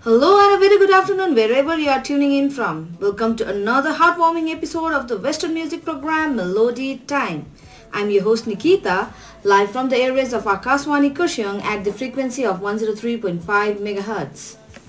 Hello and a very good afternoon wherever you are tuning in from. Welcome to another heartwarming episode of the Western music program Melody Time. I'm your host Nikita, live from the areas of Akaswani Kushang at the frequency of 103.5 MHz.